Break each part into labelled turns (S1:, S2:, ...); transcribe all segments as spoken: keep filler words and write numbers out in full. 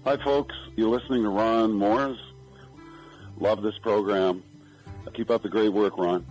S1: Hi, folks. You're listening to Ron Moores. Love this program. Keep up the great work, Ron.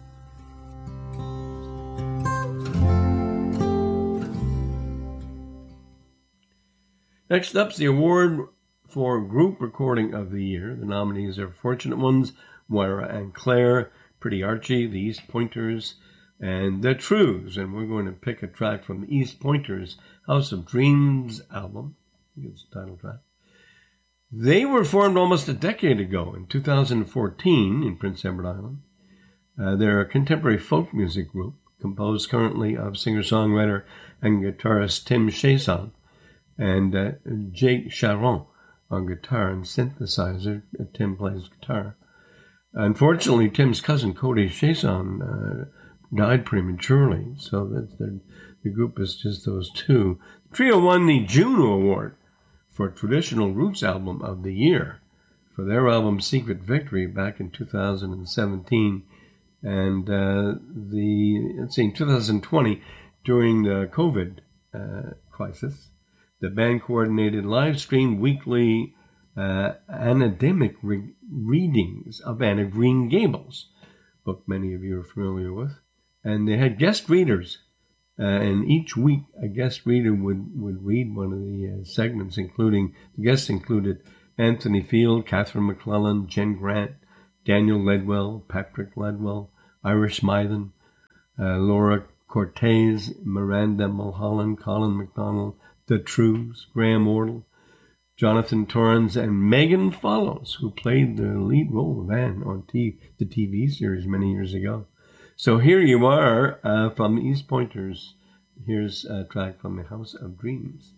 S2: Next up's the award for Group Recording of the Year. The nominees are Fortunate Ones, Moira and Claire, Pretty Archie, The East Pointers, and The Trues. And we're going to pick a track from the East Pointers' House of Dreams album. I think it's the title track. They were formed almost a decade ago, in two thousand fourteen, in Prince Edward Island. Uh, they're a contemporary folk music group, composed currently of singer-songwriter and guitarist Tim Chaisson and uh, Jake Charon on guitar and synthesizer. Uh, Tim plays guitar. Unfortunately, Tim's cousin, Cody Chaisson, uh, died prematurely, so that the, the group is just those two. The trio won the Juno Award for Traditional Roots Album of the Year for their album Secret Victory back in two thousand seventeen. And uh, the, let's see, in two thousand twenty, during the COVID uh, crisis, the band coordinated live-streamed weekly uh, anademic re- readings of Anne of Green Gables, book many of you are familiar with. And they had guest readers. Uh, and each week, a guest reader would, would read one of the uh, segments, including, the guests included Anthony Field, Catherine McClellan, Jen Grant, Daniel Ledwell, Patrick Ledwell, Irish Mythen, uh, Laura Cortez, Miranda Mulholland, Colin McDonald, The Trues, Graham Ortle, Jonathan Torrens, and Megan Follows, who played the lead role of Anne on T- the T V series many years ago. So here you are uh, from the East Pointers. Here's a track from the House of Dreams.